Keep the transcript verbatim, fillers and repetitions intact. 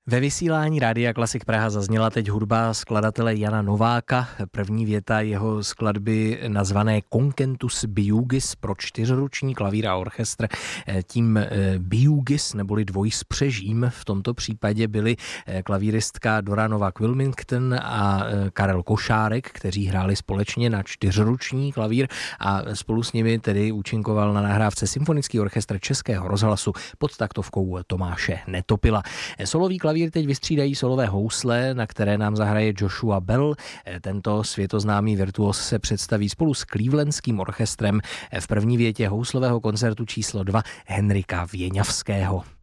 Ve vysílání Rádia Klasik Praha zazněla teď hudba skladatele Jana Nováka. První věta jeho skladby nazvané Concentus Biugis pro čtyřruční klavír a orchestr. Tím Biugis neboli dvojspřežím v tomto případě byli klavíristka Dora Novak-Wilmington a Karel Košárek, kteří hráli společně na čtyřruční klavír a spolu s nimi tedy účinkoval na nahrávce Symfonický orchestr Českého rozhlasu pod taktovkou Tomáše Netopila. Solový klavír teď vystřídají solové housle, na které nám zahraje Joshua Bell. Tento světoznámý virtuos se představí spolu s Clevelandským orchestrem v první větě houslového koncertu číslo dva Henrika Věňavského.